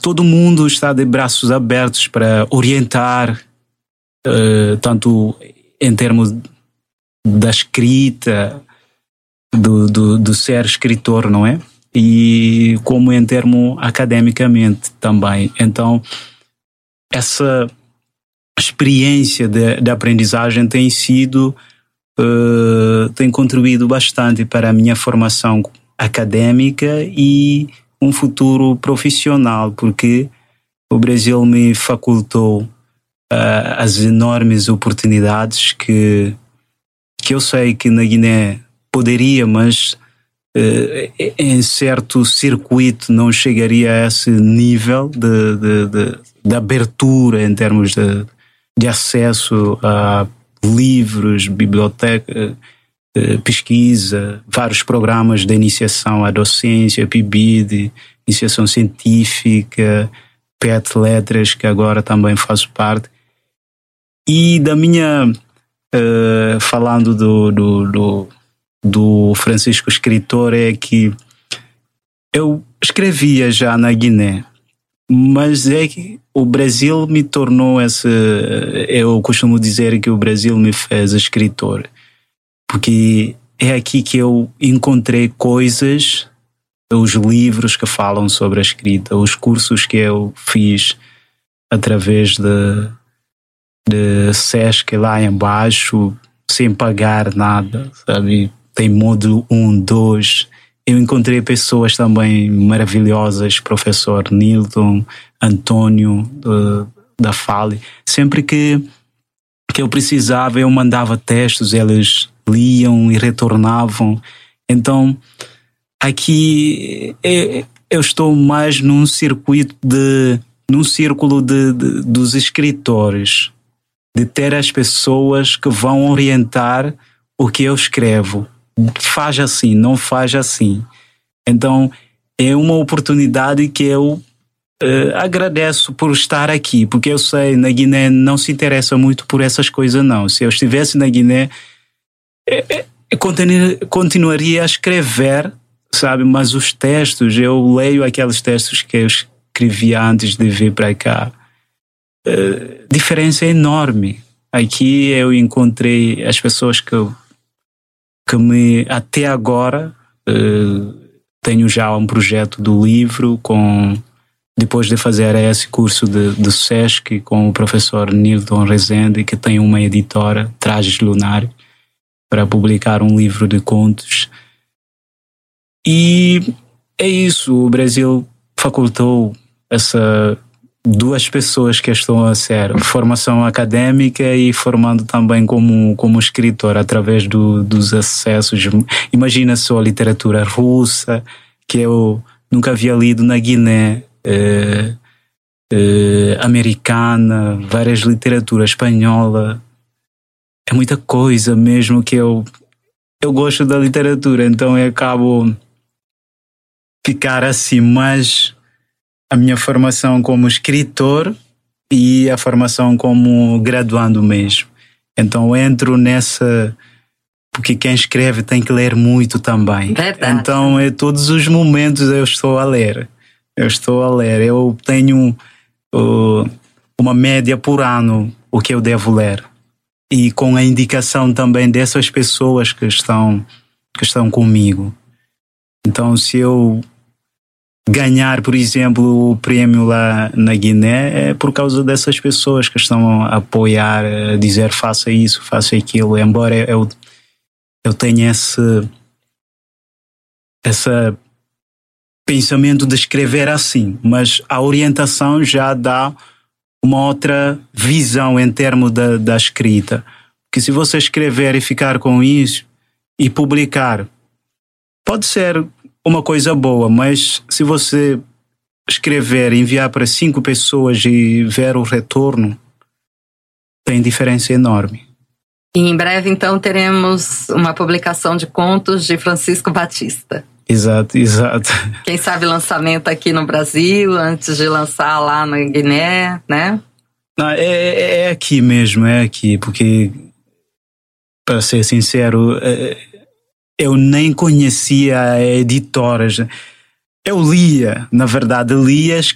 todo mundo está de braços abertos para orientar, tanto em termos da escrita, do ser escritor, não é? E como em termos academicamente também. Então, essa experiência de aprendizagem tem contribuído bastante para a minha formação académica e um futuro profissional, porque o Brasil me facultou as enormes oportunidades que eu sei que na Guiné poderia, mas em certo circuito não chegaria a esse nível de abertura em termos de acesso a livros, biblioteca, pesquisa, vários programas de iniciação à docência, PIBID, iniciação científica, PET Letras, que agora também faço parte. E da minha... falando do Francisco escritor, é que eu escrevia já na Guiné, mas é que o Brasil me tornou eu costumo dizer que o Brasil me fez escritor, porque é aqui que eu encontrei coisas, os livros que falam sobre a escrita, os cursos que eu fiz através de SESC lá embaixo, sem pagar nada, sabe? Tem módulo 1, 2. Eu encontrei pessoas também maravilhosas, professor Nilton, Antônio da Fale. Sempre que eu precisava, eu mandava textos, eles liam e retornavam. Então, aqui eu estou mais num circuito num círculo dos escritores, de ter as pessoas que vão orientar o que eu escrevo. Faz assim, não faz assim. Então, é uma oportunidade que eu agradeço por estar aqui, porque eu sei, na Guiné não se interessa muito por essas coisas, não. Se eu estivesse na Guiné, eu continuaria a escrever, sabe? Mas os textos, eu leio aqueles textos que eu escrevia antes de vir para cá. Diferença é enorme. Aqui eu encontrei as pessoas que até agora tenho já um projeto do livro depois de fazer esse curso do SESC com o professor Nilton Rezende, que tem uma editora, Trajes Lunar, para publicar um livro de contos. E é isso, o Brasil facultou duas pessoas que estão a ser formação académica e formando também como escritor através dos acessos. Imagina só a literatura russa, que eu nunca havia lido na Guiné, americana, várias literaturas, espanhola. É muita coisa mesmo que eu gosto da literatura, então eu acabo ficar assim, mas a minha formação como escritor e a formação como graduando mesmo. Então entro nessa, porque quem escreve tem que ler muito também. Verdade. Então todos os momentos eu estou a ler. Eu tenho uma média por ano o que eu devo ler. E com a indicação também dessas pessoas que estão comigo. Então, se eu ganhar, por exemplo, o prêmio lá na Guiné, é por causa dessas pessoas que estão a apoiar, a dizer faça isso, faça aquilo. Embora eu tenha esse pensamento de escrever assim, mas a orientação já dá uma outra visão em termos da escrita. Porque se você escrever e ficar com isso e publicar, pode ser uma coisa boa, mas se você escrever e enviar para 5 pessoas e ver o retorno, tem diferença enorme. E em breve, então, teremos uma publicação de contos de Francisco Batista. Exato. Quem sabe lançamento aqui no Brasil, antes de lançar lá na Guiné, né? Não, é aqui mesmo, porque, para ser sincero, eu nem conhecia editoras. Eu lia, na verdade,